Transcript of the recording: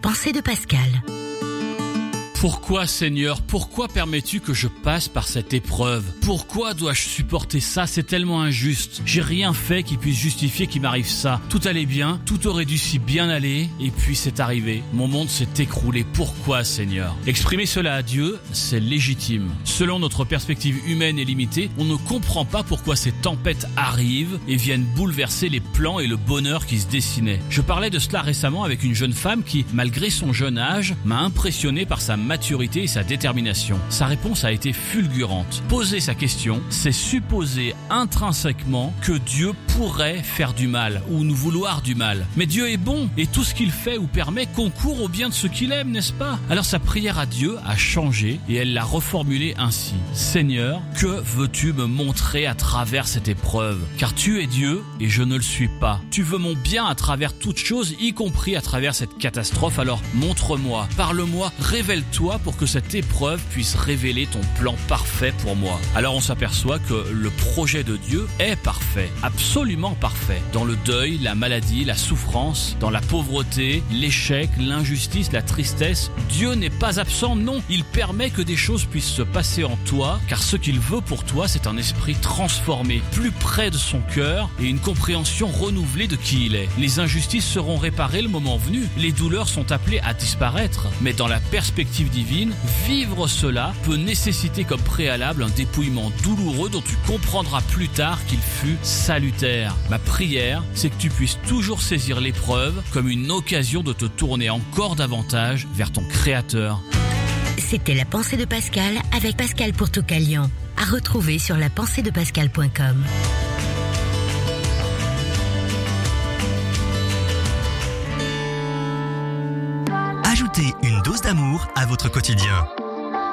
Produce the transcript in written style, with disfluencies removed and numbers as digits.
pensée de Pascal. Pourquoi, Seigneur, pourquoi permets-tu que je passe par cette épreuve? Pourquoi dois-je supporter ça? C'est tellement injuste. J'ai rien fait qui puisse justifier qu'il m'arrive ça. Tout allait bien, tout aurait dû si bien aller, et puis c'est arrivé. Mon monde s'est écroulé. Pourquoi, Seigneur? Exprimer cela à Dieu, c'est légitime. Selon notre perspective humaine et limitée, on ne comprend pas pourquoi ces tempêtes arrivent et viennent bouleverser les plans et le bonheur qui se dessinaient. Je parlais de cela récemment avec une jeune femme qui, malgré son jeune âge, m'a impressionné par sa maturité et sa détermination. Sa réponse a été fulgurante. Poser sa question, c'est supposer intrinsèquement que Dieu pourrait faire du mal ou nous vouloir du mal. Mais Dieu est bon et tout ce qu'il fait ou permet concourt au bien de ceux qu'il aime, n'est-ce pas? Alors sa prière à Dieu a changé et elle l'a reformulée ainsi. Seigneur, que veux-tu me montrer à travers cette épreuve? Car tu es Dieu et je ne le suis pas. Tu veux mon bien à travers toutes choses, y compris à travers cette catastrophe. Alors montre-moi, parle-moi, révèle-toi pour que cette épreuve puisse révéler ton plan parfait pour moi. Alors on s'aperçoit que le projet de Dieu est parfait, absolument parfait. Dans le deuil, la maladie, la souffrance, dans la pauvreté, l'échec, l'injustice, la tristesse, Dieu n'est pas absent, non. Il permet que des choses puissent se passer en toi, car ce qu'il veut pour toi, c'est un esprit transformé, plus près de son cœur et une compréhension renouvelée de qui il est. Les injustices seront réparées le moment venu, les douleurs sont appelées à disparaître, mais dans la perspective divine, vivre cela peut nécessiter comme préalable un dépouillement douloureux dont tu comprendras plus tard qu'il fut salutaire. Ma prière, c'est que tu puisses toujours saisir l'épreuve comme une occasion de te tourner encore davantage vers ton Créateur. C'était la pensée de Pascal avec Pascal Pourtoukalian. À retrouver sur lapenseedepascal.com. Ajoutez une dose d'amour à votre quotidien.